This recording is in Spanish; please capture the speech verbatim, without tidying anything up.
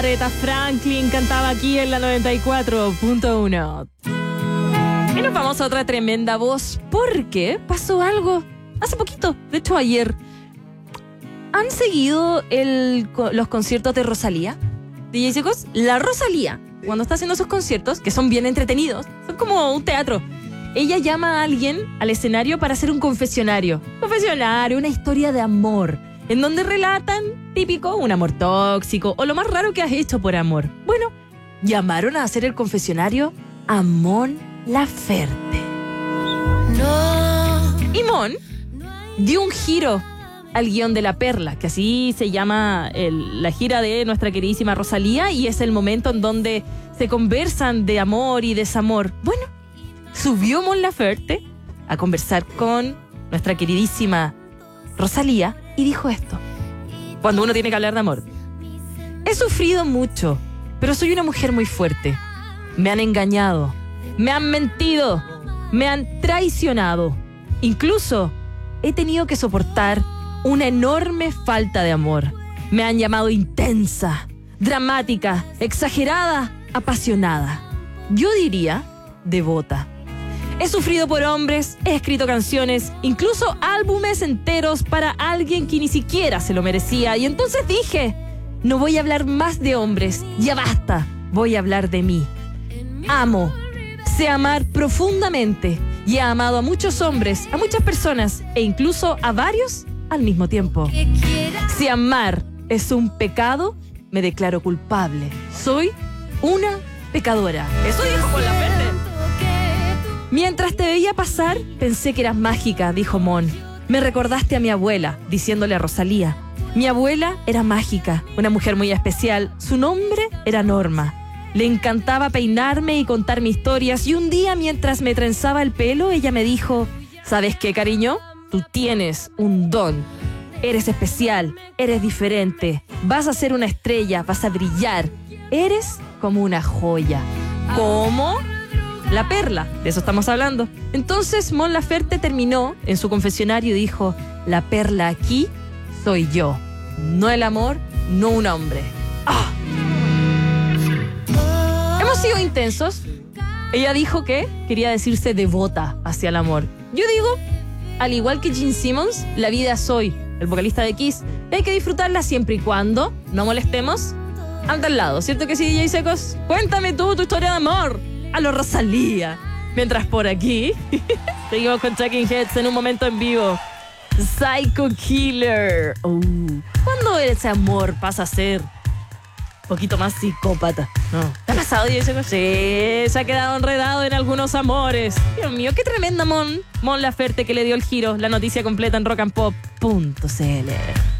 Aretha Franklin cantaba aquí en la noventa y cuatro punto uno. Y nos vamos a otra tremenda voz, porque pasó algo hace poquito, de hecho ayer. ¿Han seguido el, los conciertos de Rosalía? D J Secos, la Rosalía, cuando está haciendo esos conciertos, que son bien entretenidos, son como un teatro, ella llama a alguien al escenario para hacer un confesionario. Confesionario, una historia de amor, en donde relatan, típico, un amor tóxico o lo más raro que has hecho por amor. Bueno, llamaron a hacer el confesionario a Mon Laferte. No. Y Mon dio un giro al guión de La Perla, que así se llama el, la gira de nuestra queridísima Rosalía, y es el momento en donde se conversan de amor y desamor. Bueno, subió Mon Laferte a conversar con nuestra queridísima Rosalía y dijo esto, cuando uno tiene que hablar de amor: he sufrido mucho, pero soy una mujer muy fuerte. Me han engañado, me han mentido, me han traicionado. Incluso he tenido que soportar una enorme falta de amor. Me han llamado intensa, dramática, exagerada, apasionada. Yo diría devota. He sufrido por hombres, he escrito canciones, incluso álbumes enteros para alguien que ni siquiera se lo merecía. Y entonces dije, no voy a hablar más de hombres, ya basta, voy a hablar de mí. Amo, sé amar profundamente y he amado a muchos hombres, a muchas personas e incluso a varios al mismo tiempo. Si amar es un pecado, me declaro culpable. Soy una pecadora. Eso dijo Mon Laferte. Mientras te veía pasar, pensé que eras mágica, dijo Mon. Me recordaste a mi abuela, diciéndole a Rosalía. Mi abuela era mágica, una mujer muy especial. Su nombre era Norma. Le encantaba peinarme y contarme historias, y un día, mientras me trenzaba el pelo, ella me dijo: ¿sabes qué, cariño? Tú tienes un don. Eres especial, eres diferente. Vas a ser una estrella, vas a brillar. Eres como una joya. ¿Cómo? La Perla, de eso estamos hablando. Entonces Mon Laferte terminó en su confesionario y dijo: la Perla aquí soy yo. No el amor, no un hombre. ¡Ah! Hemos sido intensos. Ella dijo que quería decirse devota hacia el amor. Yo digo, al igual que Gene Simmons, la vida es hoy, el vocalista de Kiss. Hay que disfrutarla siempre y cuando no molestemos anda al lado, ¿cierto que sí, D J Secos? Cuéntame tú tu historia de amor a lo Rosalía. Mientras por aquí seguimos con Talking Heads en un momento en vivo. Psycho Killer. Uh, ¿Cuándo ese amor pasa a ser un poquito más psicópata? No. ¿Te ha pasado, D J Secos? Sí, se ha quedado enredado en algunos amores. Dios mío, qué tremenda Mon Mon Laferte, que le dio el giro. La noticia completa en rock and pop punto c l.